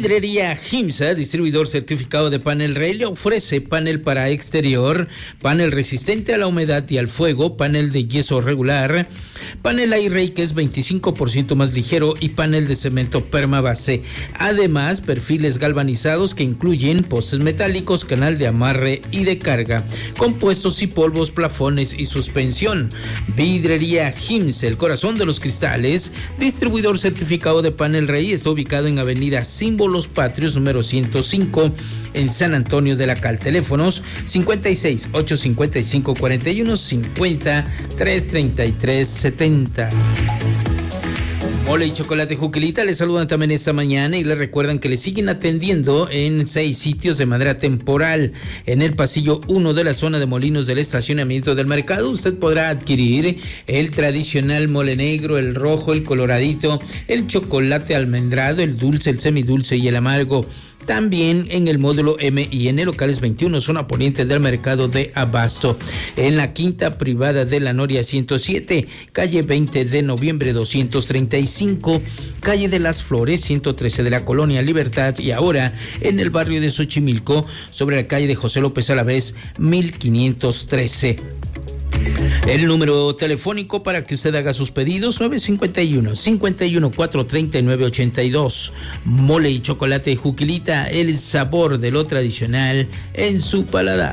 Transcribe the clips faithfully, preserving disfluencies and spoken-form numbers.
Vidrería Jimsa, distribuidor certificado de Panel Rey, le ofrece panel para exterior, panel resistente a la humedad y al fuego, panel de yeso regular, panel Airray que es veinticinco por ciento más ligero y panel de cemento Permabase. Además, perfiles galvanizados que incluyen postes metálicos, canal de amarre y de carga, compuestos y polvos, plafones y suspensión. Vidrería Jimsa, el corazón de los cristales, distribuidor certificado de Panel Rey, está ubicado en Avenida Símbolos Patrios número ciento cinco en San Antonio de la Cal. Teléfonos cincuenta y seis, ochocientos cincuenta y cinco, cuarenta y uno cincuenta, trescientos treinta y tres setenta. Mole y Chocolate Juquilita les saludan también esta mañana y les recuerdan que les siguen atendiendo en seis sitios de manera temporal. En el pasillo uno de la zona de Molinos del estacionamiento del mercado, usted podrá adquirir el tradicional mole negro, el rojo, el coloradito, el chocolate almendrado, el dulce, el semidulce y el amargo. También en el módulo M y N, locales veintiuno, zona poniente del mercado de Abasto. En la quinta privada de la Noria ciento siete, calle veinte de noviembre doscientos treinta y cinco, calle de las Flores ciento trece de la Colonia Libertad, y ahora en el barrio de Xochimilco, sobre la calle de José López Alavés mil quinientos trece. El número telefónico para que usted haga sus pedidos, nueve cinco uno, cinco uno cuatro, tres nueve ocho dos. Mole y Chocolate Juquilita, el sabor de lo tradicional en su paladar.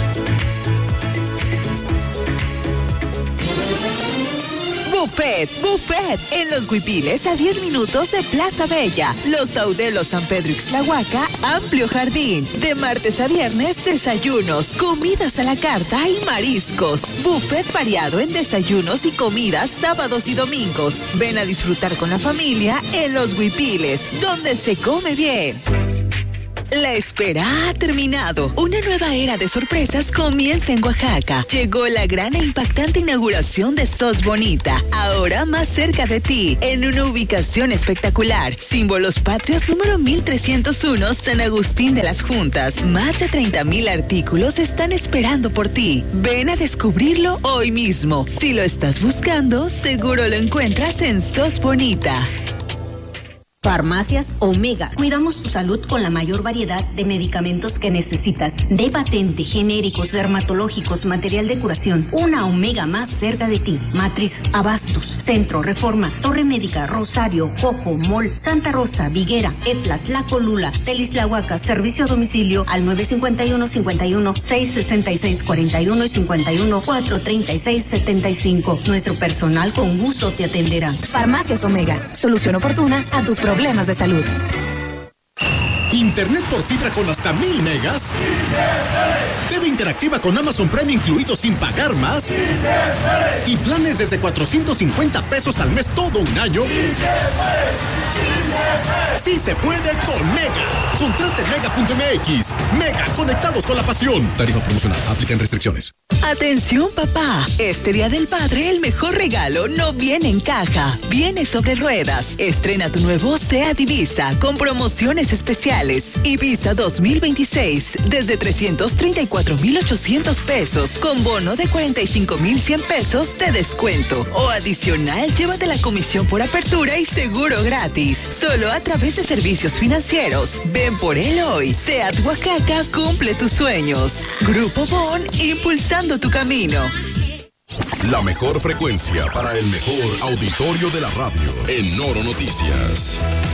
Buffet, buffet, en Los Huipiles a diez minutos de Plaza Bella. Los Audelos San Pedro Ixtlahuaca, amplio jardín. De martes a viernes, desayunos, comidas a la carta y mariscos. Buffet variado en desayunos y comidas sábados y domingos. Ven a disfrutar con la familia en Los Huipiles, donde se come bien. La espera ha terminado. Una nueva era de sorpresas comienza en Oaxaca. Llegó la gran e impactante inauguración de Sos Bonita, ahora más cerca de ti, en una ubicación espectacular. Símbolos Patrios número mil trescientos uno, San Agustín de las Juntas. Más de treinta mil artículos están esperando por ti. Ven a descubrirlo hoy mismo. Si lo estás buscando, seguro lo encuentras en Sos Bonita. Farmacias Omega. Cuidamos tu salud con la mayor variedad de medicamentos que necesitas. De patente, genéricos, dermatológicos, material de curación. Una Omega más cerca de ti. Matriz, Abastos, Centro, Reforma, Torre Médica, Rosario, Jojo, Mol, Santa Rosa, Viguera, Etla, Tlacolula, Telisłahuaca. Servicio a domicilio al nueve cinco uno, cinco uno, seis seis seis, cuatro uno y cinco uno, cuatro tres seis, siete cinco. Nuestro personal con gusto te atenderá. Farmacias Omega. Solución oportuna a tus problemas. Problemas de salud. Internet por fibra con hasta mil megas. T V interactiva con Amazon Prime incluido sin pagar más. Y planes desde cuatrocientos cincuenta pesos al mes todo un año. Sí se puede con Mega. Contrate mega punto m x. Mega, conectados con la pasión. Tarifa promocional. Aplican restricciones. Atención, papá. Este Día del Padre, el mejor regalo no viene en caja. Viene sobre ruedas. Estrena tu nuevo SEAT Ibiza con promociones especiales. Ibiza dos mil veintiséis desde trescientos treinta y cuatro mil ochocientos pesos con bono de cuarenta y cinco mil cien pesos de descuento. O adicional, llévate la comisión por apertura y seguro gratis. Solo a través de servicios financieros. Ven por él hoy. SEAT Oaxaca cumple tus sueños. Grupo Bon, impulsando tu camino. La mejor frecuencia para el mejor auditorio de la radio en Noro Noticias.